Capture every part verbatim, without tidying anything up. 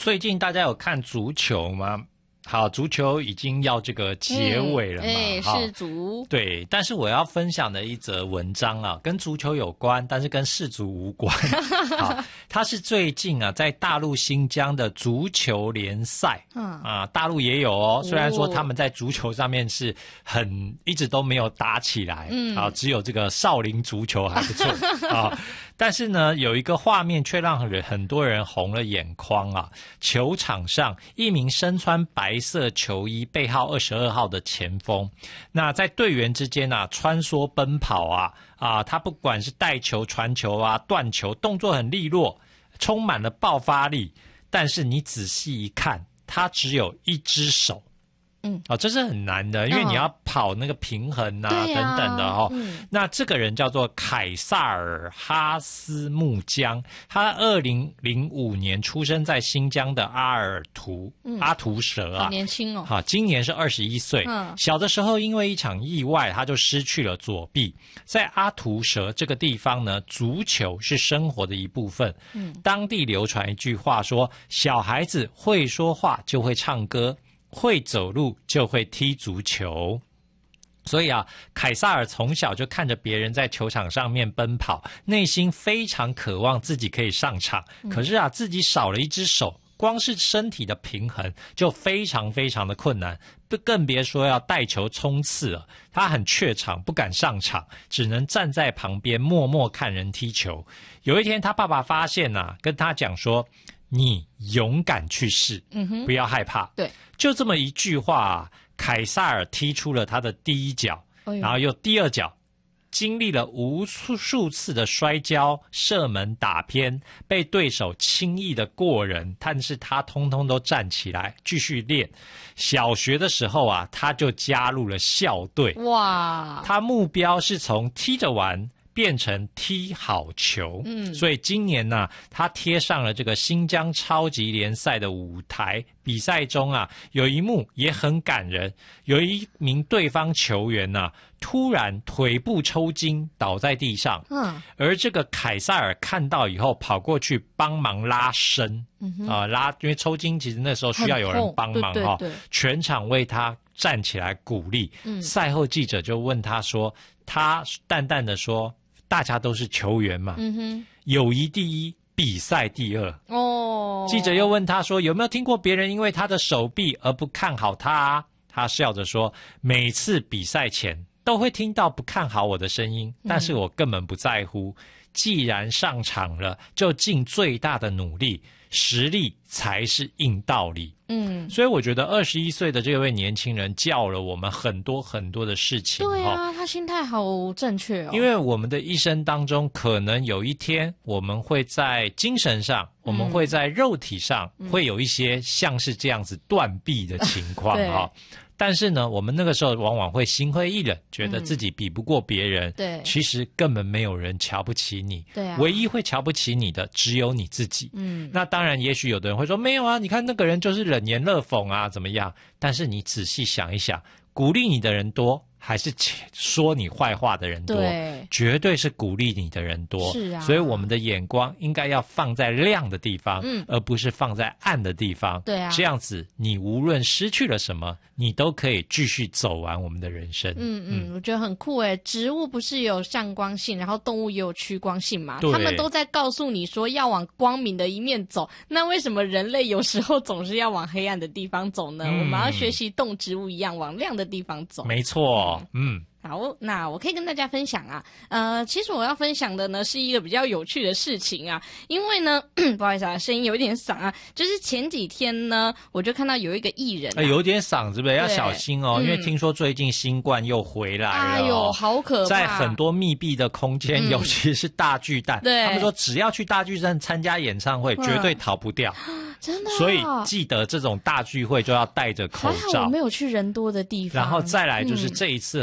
最近大家有看足球吗？好，足球已经要这个结尾了嘛？ 哎、 嗯， 世足。 对，但是我要分享的一则文章啊，跟足球有关，但是跟世足无关。好，它是最近啊，在大陆新疆的足球联赛，嗯啊，大陆也有哦。虽然说他们在足球上面是很一直都没有打起来，嗯，啊，只有这个少林足球还不错啊。但是呢，有一个画面却让人很多人红了眼眶啊！球场上，一名身穿白色球衣、背号二十二号的前锋，那在队员之间啊穿梭奔跑啊啊，他不管是带球、传球啊、断球，动作很利落，充满了爆发力。但是你仔细一看，他只有一只手。嗯，哦，这是很难的，因为你要跑那个平衡啊，哦、等等的哦、嗯。那这个人叫做凯萨尔哈斯木江，他二零零五年出生在新疆的阿尔图、嗯、阿图什啊， 好年轻哦。 好，今年是二十一岁。嗯，小的时候因为一场意外，他就失去了左臂。在阿图什这个地方呢，足球是生活的一部分。嗯，当地流传一句话说，小孩子会说话就会唱歌。会走路就会踢足球，所以啊，凯萨尔从小就看着别人在球场上面奔跑，内心非常渴望自己可以上场。可是啊，自己少了一只手，光是身体的平衡就非常非常的困难，更别说要带球冲刺了。他很怯场，不敢上场，只能站在旁边默默看人踢球。有一天，他爸爸发现啊，跟他讲说，你勇敢去试，嗯哼，不要害怕。对，就这么一句话啊，凯萨尔踢出了他的第一脚，哎、然后又第二脚，经历了无数次的摔跤、射门、打偏，被对手轻易的过人，但是他通通都站起来继续练。小学的时候啊，他就加入了校队。哇！他目标是从踢着玩变成踢好球，嗯，所以今年呢、啊，他贴上了这个新疆超级联赛的舞台。比赛中啊，有一幕也很感人，有一名对方球员呢、啊，突然腿部抽筋倒在地上，嗯，而这个凯萨尔看到以后，跑过去帮忙拉伸，嗯哼，啊拉，因为抽筋其实那时候需要有人帮忙哈、哦，全场为他站起来鼓励。嗯，赛后记者就问他说，他淡淡的说。大家都是球员嘛，嗯哼，友谊第一，比赛第二。哦，记者又问他说，有没有听过别人因为他的手臂而不看好他啊？他笑着说，每次比赛前都会听到不看好我的声音，但是我根本不在乎。嗯、既然上场了，就尽最大的努力，实力才是硬道理。嗯，所以我觉得二十一岁的这位年轻人教了我们很多很多的事情。 对啊，他心态好正确哦。 因为我们的一生当中，可能有一天我们会在精神上，嗯、我们会在肉体上，嗯、会有一些像是这样子断臂的情况哈。但是呢，我们那个时候往往会心灰意冷，觉得自己比不过别人。嗯、对，其实根本没有人瞧不起你。对啊，唯一会瞧不起你的只有你自己。嗯，那当然，也许有的人会说没有啊，你看那个人就是冷言热讽啊，怎么样？但是你仔细想一想，鼓励你的人多，还是说你坏话的人多？对，绝对是鼓励你的人多。是啊，所以我们的眼光应该要放在亮的地方，嗯，而不是放在暗的地方。对啊，这样子你无论失去了什么，你都可以继续走完我们的人生。嗯嗯，我觉得很酷诶。植物不是有向光性，然后动物也有趋光性嘛？他们都在告诉你说要往光明的一面走。那为什么人类有时候总是要往黑暗的地方走呢？嗯、我们要学习动植物一样往亮的地方走。 没错，嗯。嗯好，那我可以跟大家分享啊，呃，其实我要分享的呢是一个比较有趣的事情啊，因为呢，不好意思啊，声音有一点嗓啊，就是前几天呢，我就看到有一个艺人、啊欸，有点嗓，是不是？要小心哦，嗯、因为听说最近新冠又回来了、哦， 哎呦，好可怕！ 在很多密闭的空间，嗯、尤其是大巨蛋，对，他们说只要去大巨蛋参加演唱会，绝对逃不掉。 真的、哦， 所以记得这种大聚会就要戴着口罩。 还好我没有去人多的地方。 然后再来就是这一次很公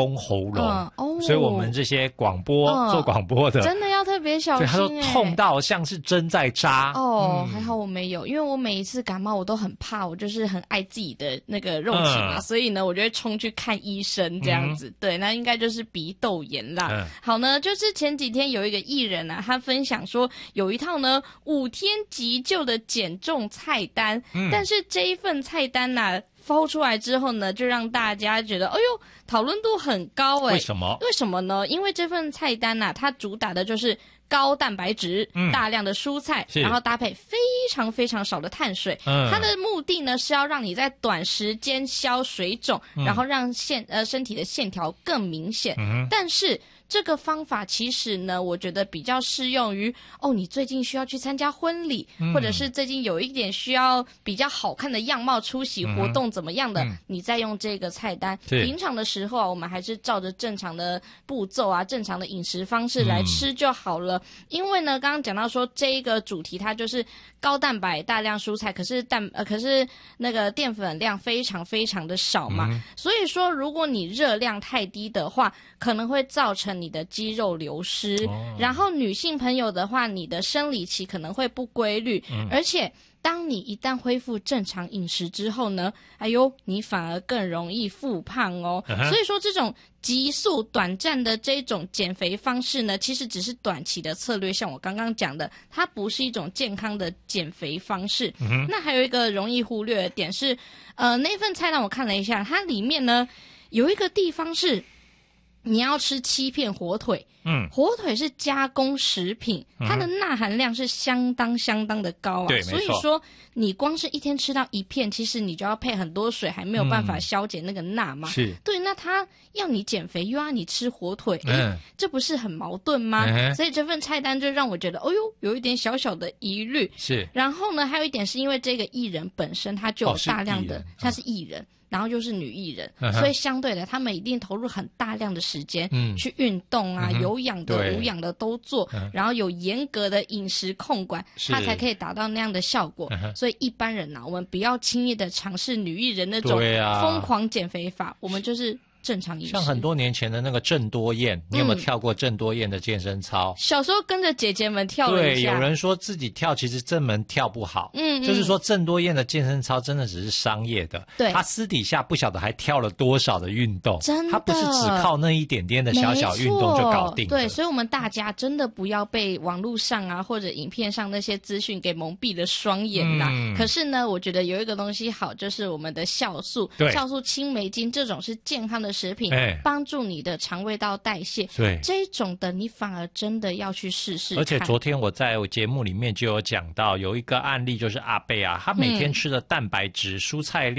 通喉咙， 嗯哦、 所以我们这些广播、嗯、做广播的真的要特别小心、欸。 对，他说痛到像是针在扎。 哦、嗯，还好我没有，因为我每一次感冒我都很怕，我就是很爱自己的那个肉体嘛，嗯、所以呢，我就会冲去看医生这样子。嗯、对，那应该就是鼻窦炎啦。嗯、好呢，就是前几天有一个艺人啊，他分享说有一套呢五天急救的减重菜单，嗯、但是这一份菜单呐、啊。抛出来之后呢，就让大家觉得，哎呦，讨论度很高哎。 为什么？ 为什么呢？因为这份菜单啊，它主打的就是高蛋白质、嗯、大量的蔬菜，然后搭配非常非常少的碳水。嗯、它的目的呢是要让你在短时间消水肿，嗯、然后让线呃身体的线条更明显。嗯、但是这个方法其实呢，我觉得比较适用于哦，你最近需要去参加婚礼，嗯、或者是最近有一点需要比较好看的样貌出席活动怎么样的，嗯、你再用这个菜单。平常的时候啊，我们还是照着正常的步骤啊，正常的饮食方式来吃就好了。嗯、因为呢，刚刚讲到说这一个主题它就是高蛋白、大量蔬菜，可是蛋呃可是那个淀粉量非常非常的少嘛，嗯、所以说如果你热量太低的话，可能会造成你的肌肉流失，哦、然后女性朋友的话，你的生理期可能会不规律，嗯、而且当你一旦恢复正常饮食之后呢，哎呦，你反而更容易复胖哦。Uh-huh. 所以说这种急速短暂的这种减肥方式呢，其实只是短期的策略，像我刚刚讲的，它不是一种健康的减肥方式。Uh-huh. 那还有一个容易忽略的点是，呃，那份菜单我看了一下，它里面呢有一个地方是你要吃七片火腿，嗯，火腿是加工食品，它的钠含量是相当相当的高啊， 对， 所以说你光是一天吃到一片，其实你就要配很多水，还没有办法消减那个钠嘛。是、嗯，对，那它要你减肥又要你吃火腿，哎、嗯，这不是很矛盾吗？嗯、所以这份菜单就让我觉得，哦呦，有一点小小的疑虑。是，然后呢，还有一点是因为这个艺人本身他就有大量的，他、哦、是艺人。然后又是女艺人，嗯、所以相对的，他们一定投入很大量的时间、嗯、去运动啊，嗯、有氧的、无氧的都做，嗯、然后有严格的饮食控管，他才可以达到那样的效果。嗯、所以一般人呐、啊，我们不要轻易的尝试女艺人那种疯狂减肥法，啊、我们就是正常饮食。 像很多年前的那个郑多燕，你有没有跳过郑多燕的健身操？ 嗯、小时候跟着姐姐们跳了一下。 对，有人说自己跳，其实这门跳不好。嗯，嗯就是说郑多燕的健身操真的只是商业的，对，她私底下不晓得还跳了多少的运动，真的，她不是只靠那一点点的小小运动就搞定。 对，所以我们大家真的不要被网络上啊或者影片上那些资讯给蒙蔽了双眼啦。嗯、可是呢，我觉得有一个东西好，就是我们的酵素，酵素青霉精这种是健康的食品。哎，帮助你的肠胃道代谢，对这种的你反而真的要去试试看。 而且昨天我在节目里面就有讲到，有一个案例就是阿贝啊，他每天吃的蛋白质、嗯、蔬菜